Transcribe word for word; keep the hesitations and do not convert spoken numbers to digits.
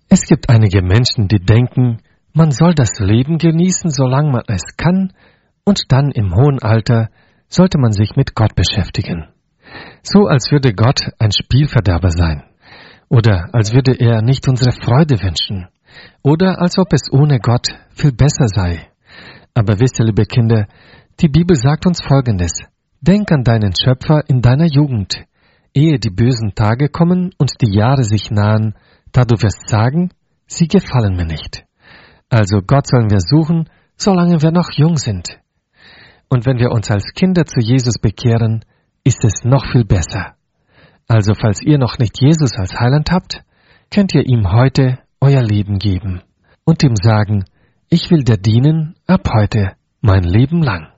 Es gibt einige Menschen, die denken, man soll das Leben genießen, solange man es kann, und dann im hohen Alter sollte man sich mit Gott beschäftigen. So als würde Gott ein Spielverderber sein. Oder als würde er nicht unsere Freude wünschen. Oder als ob es ohne Gott viel besser sei. Aber wisst ihr, liebe Kinder, die Bibel sagt uns Folgendes. Denk an deinen Schöpfer in deiner Jugend, ehe die bösen Tage kommen und die Jahre sich nahen, da du wirst sagen, sie gefallen mir nicht. Also Gott sollen wir suchen, solange wir noch jung sind. Und wenn wir uns als Kinder zu Jesus bekehren, ist es noch viel besser. Also falls ihr noch nicht Jesus als Heiland habt, könnt ihr ihm heute euer Leben geben und ihm sagen, ich will dir dienen ab heute mein Leben lang.